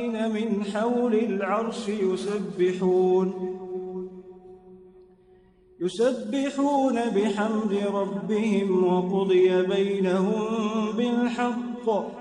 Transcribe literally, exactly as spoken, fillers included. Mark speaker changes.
Speaker 1: من حول العرش يسبحون يسبحون بحمد ربهم وقضي بينهم بالحق